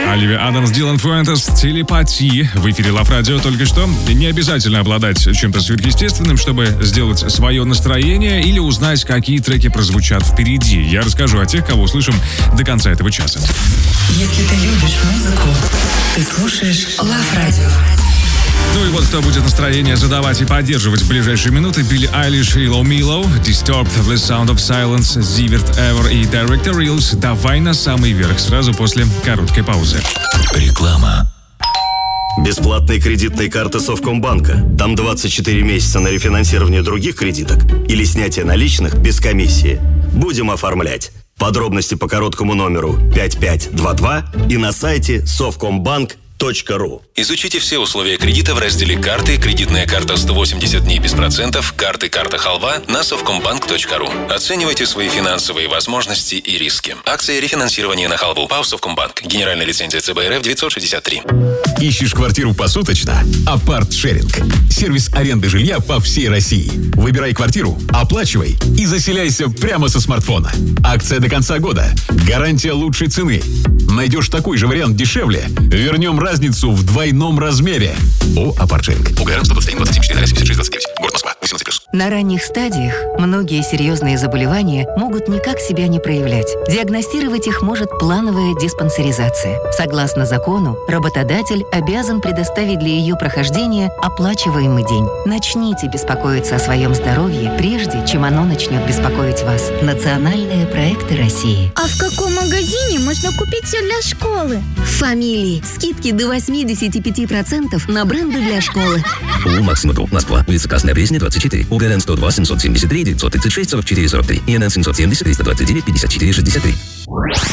Оливия Адамс, Дилан Фуэнтес, «Телепатия». В эфире Лав Радио только что. Не обязательно обладать чем-то сверхъестественным, чтобы сделать свое настроение или узнать, какие треки прозвучат впереди. Я расскажу о тех, кого услышим до конца этого часа. Если ты любишь музыку, ты слушаешь Лав Радио. Ну и вот кто будет настроение задавать и поддерживать в ближайшие минуты: Билли Айлиш и Ло Мило, Disturbed, The Sound of Silence, Zivert Ever и Director Reels. Давай на самый верх сразу после короткой паузы. Реклама. Бесплатные кредитные карты Совкомбанка. Там 24 месяца на рефинансирование других кредиток или снятие наличных без комиссии. Будем оформлять. Подробности по короткому номеру 5522 и на сайте совкомбанк.ру. Изучите все условия кредита в разделе «Карты», «Кредитная карта 180 дней без процентов», «Карты», «Карта халва» на совкомбанк.ру. Оценивайте свои финансовые возможности и риски. Акция рефинансирования на халву. ПАО «Совкомбанк». Генеральная лицензия ЦБ РФ 963. Ищешь квартиру посуточно? Апарт-шеринг. Сервис аренды жилья по всей России. Выбирай квартиру, оплачивай и заселяйся прямо со смартфона. Акция до конца года. Гарантия лучшей цены. Найдешь такой же вариант дешевле? Вернем разницу в двойном размере. О, Апарт-шеринг. УГР 121-27-4-76-29. Город Москва. 18+. На ранних стадиях многие серьезные заболевания могут никак себя не проявлять. Диагностировать их может плановая диспансеризация. Согласно закону, работодатель обязан предоставить для ее прохождения оплачиваемый день. Начните беспокоиться о своем здоровье, прежде чем оно начнет беспокоить вас. Национальные проекты России. А в каком магазине можно купить все для школы? В «Фамилии». Скидки до 85% на бренды для школы. УЛ Максима Друг, Москва. Улица Красная Пресня, 24. УГРН 102 773 936 44 43. ИНН 770 329 54 63.